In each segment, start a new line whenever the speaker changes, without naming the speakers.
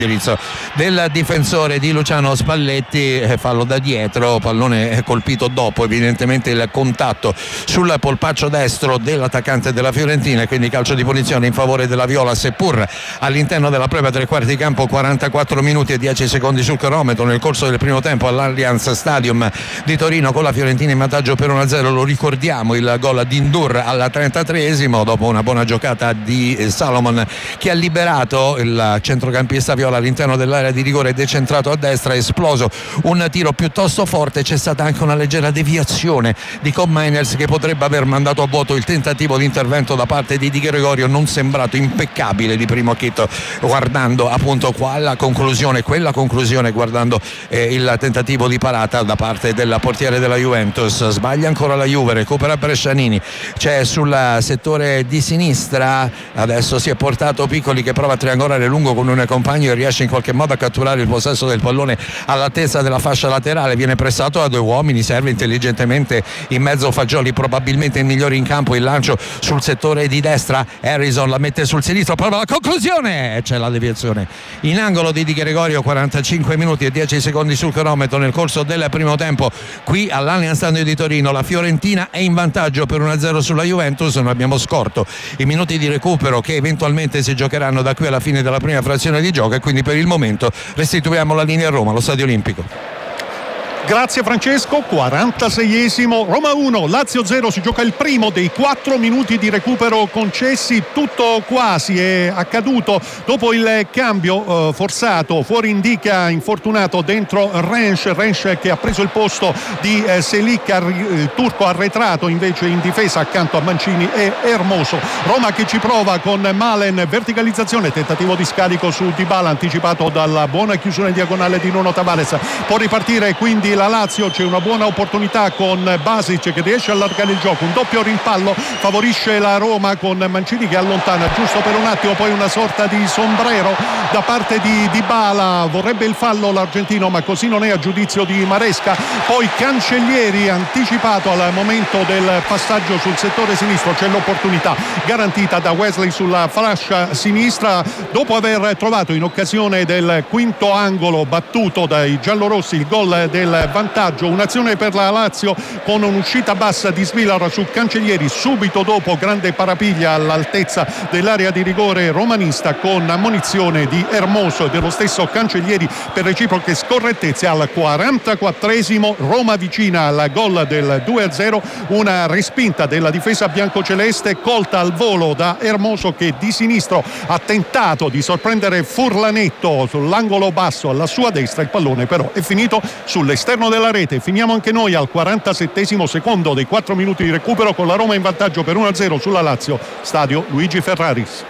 del difensore di Luciano Spalletti, fallo da dietro, pallone colpito dopo evidentemente il contatto sul polpaccio destro dell'attaccante della Fiorentina, e quindi calcio di punizione in favore della Viola, seppur all'interno della propria tre quarti di campo. 44 minuti e 10 secondi sul cronometro nel corso del primo tempo all'Allianz Stadium di Torino, con la Fiorentina in vantaggio per 1-0. Lo ricordiamo, il gol di Ndur al 33esimo dopo una buona giocata di Salomon, che ha liberato il centrocampista viola all'interno dell'area di rigore, decentrato a destra, è esploso un tiro piuttosto forte. C'è stata anche una leggera deviazione di Cobb Meiners, che potrebbe aver mandato a vuoto il tentativo di intervento da parte di Di Gregorio, non sembrato impeccabile di primo acchito, guardando appunto quella conclusione, guardando il tentativo di parata da parte del portiere della Juventus. Sbaglia ancora la Juve, recupera Brescianini, c'è sul settore di sinistra, adesso si è portato Piccoli che prova a triangolare lungo con un compagno e riesce in qualche modo a catturare il possesso del pallone all'altezza della fascia laterale, viene pressato da due uomini, serve intelligentemente in mezzo Fagioli, probabilmente il migliore in campo, il lancio sul settore di destra, Harrison la mette sul sinistro, prova la conclusione, c'è la deviazione in angolo di Di Gregorio. 45 minuti e 10 secondi sul cronometro nel corso del primo tempo qui all'Allianz Stadium di Torino. La Fiorentina è in vantaggio per 1-0 sulla Juventus. Non abbiamo scorto i minuti di recupero che eventualmente si giocheranno da qui alla fine della prima frazione di gioco, e quindi per il momento restituiamo la linea a Roma, allo Stadio Olimpico.
Grazie Francesco. 46esimo, Roma 1 Lazio 0. Si gioca il primo dei 4 minuti di recupero concessi. Tutto quasi è accaduto dopo il cambio forzato, fuori indica infortunato, dentro Rensch che ha preso il posto di Selic, il turco arretrato invece in difesa accanto a Mancini e Hermoso. Roma che ci prova con Malen, verticalizzazione, tentativo di scarico su Dybala anticipato dalla buona chiusura in diagonale di Nuno Tavares. Può ripartire quindi la Lazio, c'è una buona opportunità con Basic che riesce a allargare il gioco, un doppio rimpallo favorisce la Roma con Mancini che allontana giusto per un attimo, poi una sorta di sombrero da parte di Dybala, vorrebbe il fallo l'argentino ma così non è a giudizio di Maresca. Poi Cancellieri anticipato al momento del passaggio sul settore sinistro, c'è l'opportunità garantita da Wesley sulla fascia sinistra dopo aver trovato in occasione del quinto angolo battuto dai giallorossi il gol del vantaggio. Un'azione per la Lazio con un'uscita bassa di Svilar su Cancellieri, subito dopo grande parapiglia all'altezza dell'area di rigore romanista con ammonizione di Hermoso e dello stesso Cancellieri per reciproche scorrettezze. Al 44esimo Roma vicina al gol del 2-0, una respinta della difesa biancoceleste colta al volo da Hermoso che di sinistro ha tentato di sorprendere Furlanetto sull'angolo basso alla sua destra, il pallone però è finito sull'esterno della rete. Finiamo anche noi al 47esimo secondo dei 4 minuti di recupero con la Roma in vantaggio per 1-0 sulla Lazio, stadio Luigi Ferraris.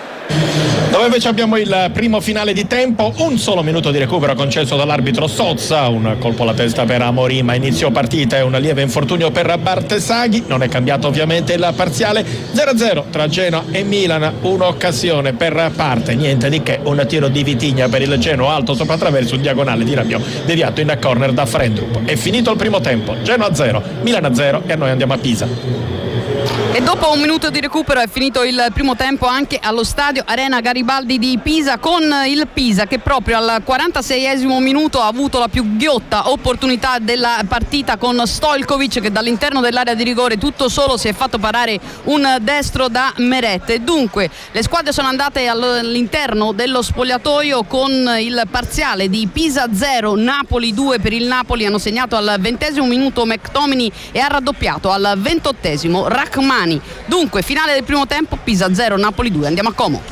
Dove invece abbiamo il primo finale di tempo, un solo minuto di recupero concesso dall'arbitro Sozza, un colpo alla testa per Amorim a inizio partita e un lieve infortunio per Bartesaghi. Non è cambiato ovviamente il parziale, 0-0 tra Genoa e Milan, un'occasione per parte, niente di che, un tiro di Vitigna per il Genoa alto sopra traverso, un diagonale di Rabiot deviato in corner da Frendrup. È finito il primo tempo, Genoa 0, Milan 0 e noi andiamo a Pisa.
E dopo un minuto di recupero è finito il primo tempo anche allo stadio Arena Garibaldi di Pisa, con il Pisa che proprio al 46esimo minuto ha avuto la più ghiotta opportunità della partita con Stojkovic che dall'interno dell'area di rigore tutto solo si è fatto parare un destro da Meret. Dunque le squadre sono andate all'interno dello spogliatoio con il parziale di Pisa 0, Napoli 2 per il Napoli. Hanno segnato al 20esimo minuto McTominay e ha raddoppiato al 28esimo Rachmani. Dunque finale del primo tempo, Pisa 0, Napoli 2. Andiamo a Como.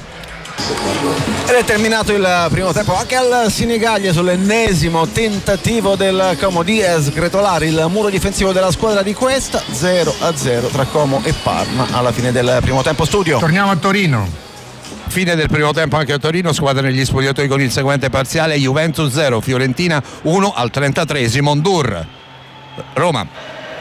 Ed è terminato il primo tempo anche al Sinigaglia sull'ennesimo tentativo del Como di sgretolare il muro difensivo della squadra di Cuesta. 0-0 tra Como e Parma alla fine del primo tempo. Studio.
Torniamo a Torino.
Fine del primo tempo anche a Torino, squadra negli spogliatoi con il seguente parziale: Juventus 0, Fiorentina 1 al 33esimo. Ndur. Roma.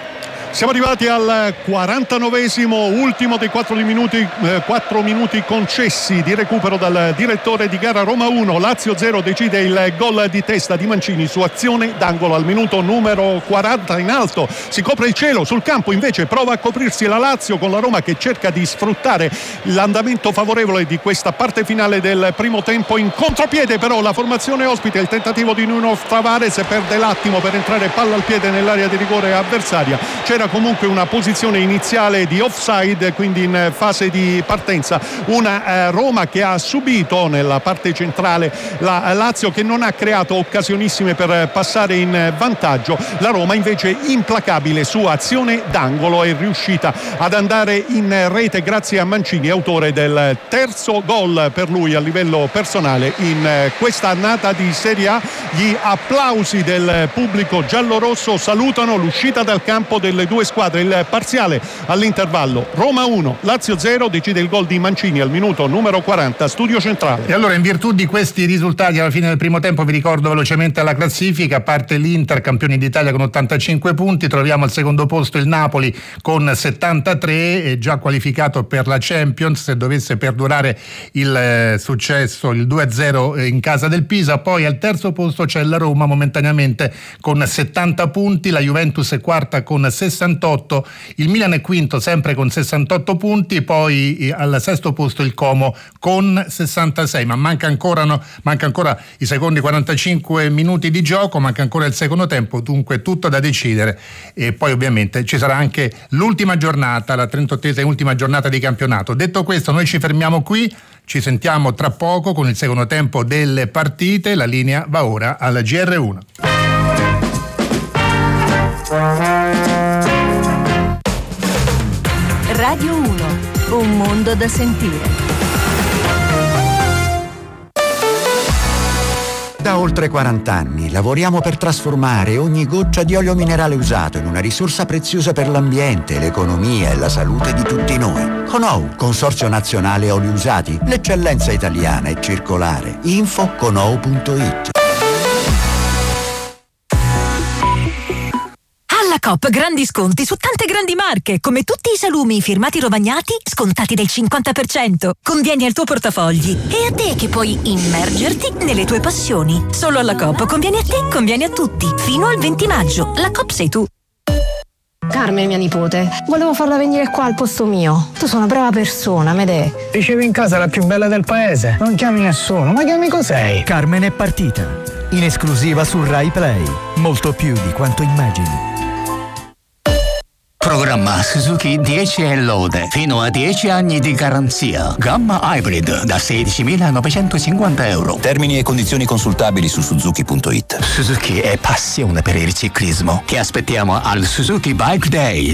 Siamo arrivati al 49esimo, ultimo dei 4 minuti concessi di recupero dal direttore di gara. Roma 1, Lazio 0, decide il gol di testa di Mancini su azione d'angolo al minuto numero 40. In alto si copre il cielo, sul campo invece prova a coprirsi la Lazio, con la Roma che cerca di sfruttare l'andamento favorevole di questa parte finale del primo tempo. In contropiede però la formazione ospite, il tentativo di Nuno Tavares, perde l'attimo per entrare palla al piede nell'area di rigore avversaria. C'era comunque una posizione iniziale di offside, quindi in fase di partenza una Roma che ha subito nella parte centrale la Lazio, che non ha creato occasionissime per passare in vantaggio. La Roma invece implacabile su azione d'angolo è riuscita ad andare in rete grazie a Mancini, autore del terzo gol per lui a livello personale in questa annata di Serie A. Gli applausi del pubblico giallorosso salutano l'uscita dal campo delle due squadre. Il parziale all'intervallo: Roma 1, Lazio 0, decide il gol di Mancini al minuto numero 40, studio centrale.
E allora, in virtù di questi risultati alla fine del primo tempo, vi ricordo velocemente la classifica. A parte l'Inter, campione d'Italia con 85 punti, troviamo al secondo posto il Napoli con 73, già qualificato per la Champions se dovesse perdurare il successo, il 2-0 in casa del Pisa. Poi al terzo posto c'è la Roma momentaneamente con 70 punti, la Juventus è quarta con 68, il Milan è quinto sempre con 68 punti, poi al sesto posto il Como con 66, ma manca ancora i secondi 45 minuti di gioco, manca ancora il secondo tempo, dunque tutto da decidere. E poi ovviamente ci sarà anche l'ultima giornata, la 38esima ultima giornata di campionato. Detto questo, noi ci fermiamo qui, ci sentiamo tra poco con il secondo tempo delle partite. La linea va ora alla GR1.
Radio 1, un mondo da sentire.
Da oltre 40 anni lavoriamo per trasformare ogni goccia di olio minerale usato in una risorsa preziosa per l'ambiente, l'economia e la salute di tutti noi. CONOU, Consorzio Nazionale Oli Usati, l'eccellenza italiana e circolare. Info conou.it.
Alla Coop grandi sconti su tante grandi marche, come tutti i salumi firmati Romagnati scontati del 50%. Convieni al tuo portafogli e a te che puoi immergerti nelle tue passioni. Solo alla Coop conviene a te, conviene a tutti. Fino al 20 maggio. La Coop sei tu.
Carmen, mia nipote, volevo farla venire qua al posto mio. Tu sei una brava persona, Medè.
Ricevi in casa la più bella del paese. Non chiami nessuno, ma che amico sei?
Carmen è partita. In esclusiva su Rai Play. Molto più di quanto immagini.
Programma Suzuki 10 e lode, fino a 10 anni di garanzia. Gamma Hybrid da 16.950 euro.
Termini e condizioni consultabili su Suzuki.it.
Suzuki è passione per il ciclismo. Ti aspettiamo al Suzuki Bike Day.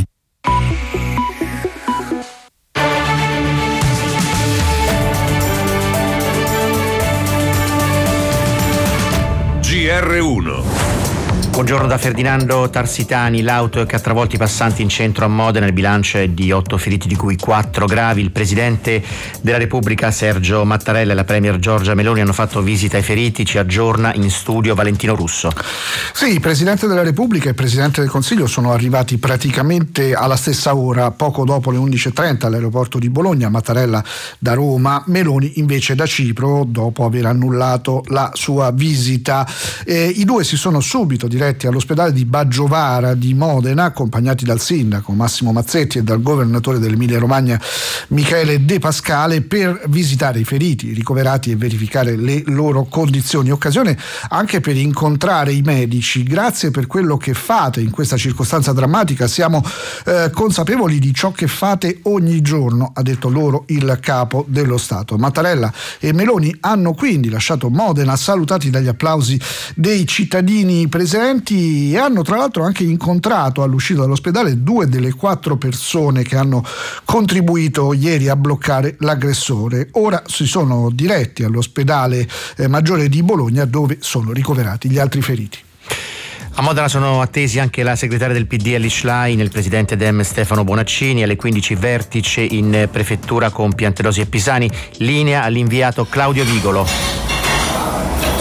GR1.
Buongiorno da Ferdinando Tarsitani. L'auto che ha travolto i passanti in centro a Modena, il bilancio è di 8 feriti di cui 4 gravi. Il Presidente della Repubblica Sergio Mattarella e la Premier Giorgia Meloni hanno fatto visita ai feriti. Ci aggiorna in studio Valentino Russo.
Sì, il Presidente della Repubblica e il Presidente del Consiglio sono arrivati praticamente alla stessa ora, poco dopo le 11.30 all'aeroporto di Bologna. Mattarella da Roma, Meloni invece da Cipro, dopo aver annullato la sua visita. I due si sono subito diretti all'ospedale di Baggiovara di Modena, accompagnati dal sindaco Massimo Mazzetti e dal governatore dell'Emilia Romagna Michele De Pascale, per visitare i feriti ricoverati e verificare le loro condizioni. Occasione anche per incontrare i medici. Grazie per quello che fate in questa circostanza drammatica, siamo consapevoli di ciò che fate ogni giorno, ha detto loro il capo dello Stato. Mattarella e Meloni hanno quindi lasciato Modena salutati dagli applausi dei cittadini presenti e hanno tra l'altro anche incontrato all'uscita dall'ospedale 2 delle 4 persone che hanno contribuito ieri a bloccare l'aggressore. Ora si sono diretti all'ospedale maggiore di Bologna, dove sono ricoverati gli altri feriti.
A Modena sono attesi anche la segretaria del PD Elly Schlein, il presidente Dem Stefano Bonaccini. Alle 15 vertice in prefettura con Piantedosi e Pisani. Linea all'inviato Claudio Vigolo.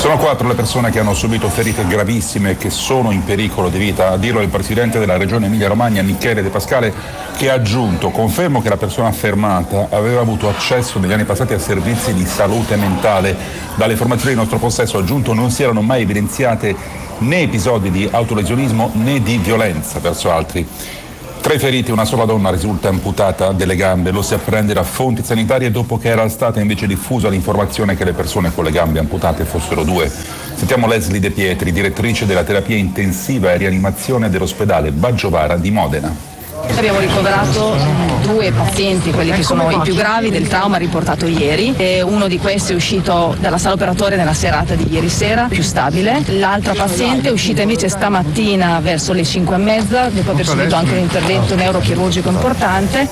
Sono 4 le persone che hanno subito ferite gravissime e che sono in pericolo di vita, a dirlo il presidente della regione Emilia-Romagna Michele De Pascale, che ha aggiunto: confermo che la persona fermata aveva avuto accesso negli anni passati a servizi di salute mentale. Dalle informazioni di nostro possesso, aggiunto, non si erano mai evidenziate né episodi di autolesionismo né di violenza verso altri. 3 feriti, una sola donna risulta amputata delle gambe, lo si apprende da fonti sanitarie dopo che era stata invece diffusa l'informazione che le persone con le gambe amputate fossero 2. Sentiamo Leslie De Pietri, direttrice della terapia intensiva e rianimazione dell'ospedale Baggiovara di Modena.
Abbiamo ricoverato 2 pazienti, quelli che sono i più gravi del trauma riportato ieri, e uno di questi è uscito dalla sala operatoria nella serata di ieri sera, più stabile. L'altra paziente è uscita invece stamattina verso le 5:30, dopo aver subito anche un intervento neurochirurgico importante.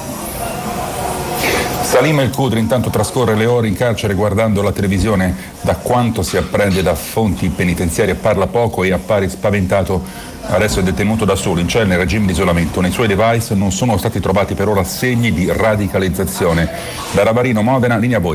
Salim El Khudri intanto trascorre le ore in carcere guardando la televisione. Da quanto si apprende da fonti penitenziarie parla poco e appare spaventato. Adesso è detenuto da solo in cella in regime di isolamento. Nei suoi device non sono stati trovati per ora segni di radicalizzazione. Da Ravarino, Modena, linea a voi.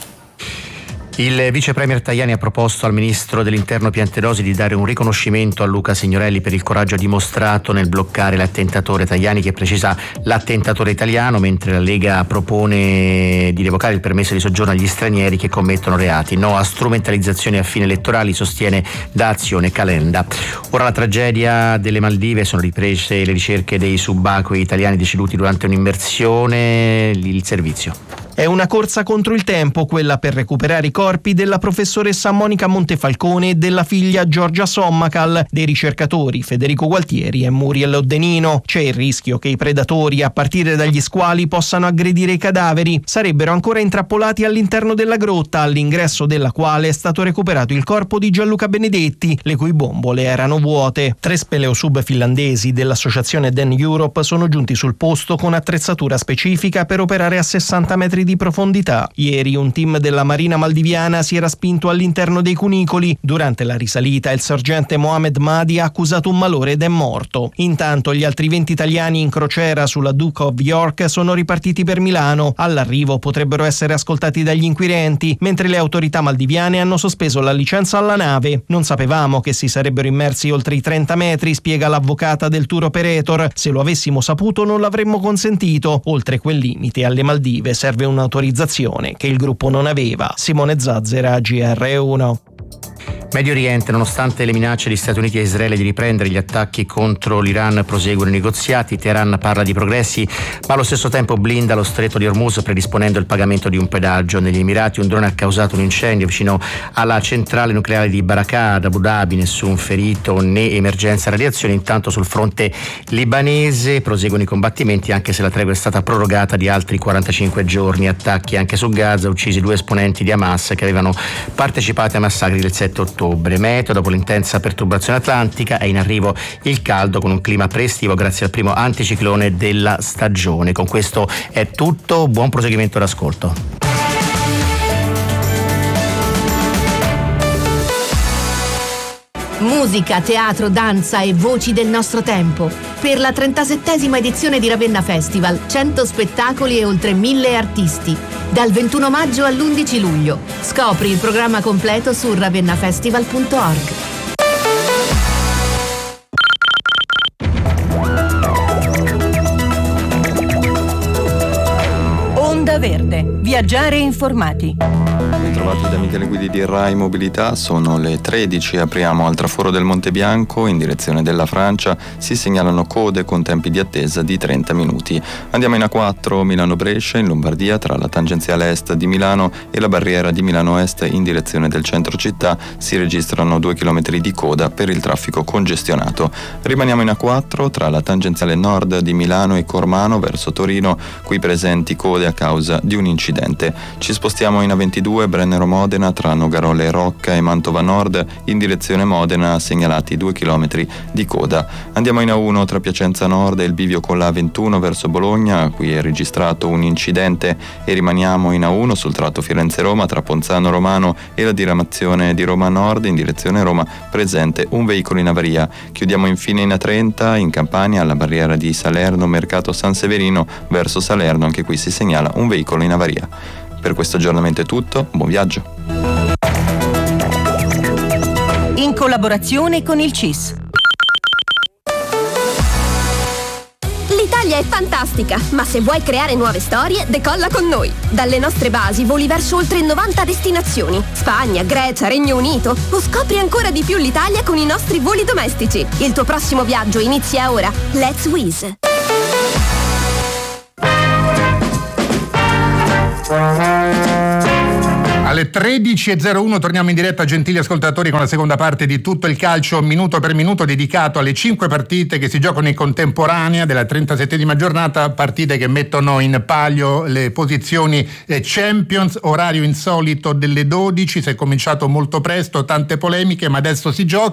Il vice premier Tajani ha proposto al ministro dell'interno Piantedosi di dare un riconoscimento a Luca Signorelli per il coraggio dimostrato nel bloccare l'attentatore. Tajani che precisa l'attentatore italiano, mentre la Lega propone di revocare il permesso di soggiorno agli stranieri che commettono reati. No a strumentalizzazioni a fini elettorali, sostiene da Azione Calenda. Ora la tragedia delle Maldive, sono riprese le ricerche dei subacquei italiani deceduti durante un'immersione. Il servizio.
È una corsa contro il tempo quella per recuperare i corpi della professoressa Monica Montefalcone e della figlia Giorgia Sommacal, dei ricercatori Federico Gualtieri e Muriel Oddenino. C'è il rischio che i predatori, a partire dagli squali, possano aggredire i cadaveri. Sarebbero ancora intrappolati all'interno della grotta, all'ingresso della quale è stato recuperato il corpo di Gianluca Benedetti, le cui bombole erano vuote. 3 speleosub finlandesi dell'associazione Den Europe sono giunti sul posto con attrezzatura specifica per operare a 60 metri di profondità. Ieri un team della Marina Maldiviana si era spinto all'interno dei cunicoli. Durante la risalita il sergente Mohamed Mahdi ha accusato un malore ed è morto. Intanto gli altri 20 italiani in crociera sulla Duke of York sono ripartiti per Milano. All'arrivo potrebbero essere ascoltati dagli inquirenti, mentre le autorità maldiviane hanno sospeso la licenza alla nave. Non sapevamo che si sarebbero immersi oltre i 30 metri, spiega l'avvocata del tour operator. Se lo avessimo saputo non l'avremmo consentito. Oltre quel limite alle Maldive serve un'autorizzazione che il gruppo non aveva. Simone Zazzera, GR1.
Medio Oriente, nonostante le minacce di Stati Uniti e Israele di riprendere gli attacchi contro l'Iran, proseguono i negoziati. Teheran parla di progressi, ma allo stesso tempo blinda lo stretto di Hormuz predisponendo il pagamento di un pedaggio. Negli Emirati un drone ha causato un incendio vicino alla centrale nucleare di Barakah ad Abu Dhabi, nessun ferito né emergenza radiazione. Intanto sul fronte libanese proseguono i combattimenti, anche se la tregua è stata prorogata di altri 45 giorni. Attacchi anche su Gaza, uccisi 2 esponenti di Hamas che avevano partecipato ai massacri del 7 ottobre. Meteo: dopo l'intensa perturbazione atlantica è in arrivo il caldo con un clima pre-estivo grazie al primo anticiclone della stagione. Con questo è tutto, buon proseguimento d'ascolto.
Musica, teatro, danza e voci del nostro tempo. Per la 37esima edizione di Ravenna Festival, 100 spettacoli e oltre 1000 artisti. Dal 21 maggio all'11 luglio. Scopri il programma completo su ravennafestival.org.
Onda Verde. Viaggiare informati.
Trovati da Michele Guidi di Rai Mobilità, sono le 13, apriamo al traforo del Monte Bianco in direzione della Francia, si segnalano code con tempi di attesa di 30 minuti. Andiamo in A4 Milano-Brescia in Lombardia, tra la tangenziale est di Milano e la barriera di Milano Est in direzione del centro città si registrano 2 km di coda per il traffico congestionato. Rimaniamo in A4 tra la tangenziale nord di Milano e Cormano verso Torino, qui presenti code a causa di un incidente. Ci spostiamo in A22 Brennero-Modena tra Nogarola e Rocca e Mantova Nord in direzione Modena, segnalati 2 km di coda. Andiamo in A1 tra Piacenza Nord e il bivio con la A21 verso Bologna, qui è registrato un incidente, e rimaniamo in A1 sul tratto Firenze-Roma tra Ponzano Romano e la diramazione di Roma Nord in direzione Roma, presente un veicolo in avaria. Chiudiamo infine in A30 in Campania alla barriera di Salerno Mercato San Severino verso Salerno, anche qui si segnala un veicolo in avaria. Per questo aggiornamento è tutto, buon viaggio.
collaborazione con il CIS.
L'Italia è fantastica, ma se vuoi creare nuove storie, decolla con noi. Dalle nostre basi voli verso oltre 90 destinazioni. Spagna, Grecia, Regno Unito. O scopri ancora di più l'Italia con i nostri voli domestici. Il tuo prossimo viaggio inizia ora. Let's Wizz.
Alle 13.01 torniamo in diretta, gentili ascoltatori, con la seconda parte di Tutto il calcio minuto per minuto, dedicato alle 5 partite che si giocano in contemporanea della 37esima giornata, partite che mettono in palio le posizioni Champions, orario insolito delle 12, si è cominciato molto presto, tante polemiche, ma adesso si gioca.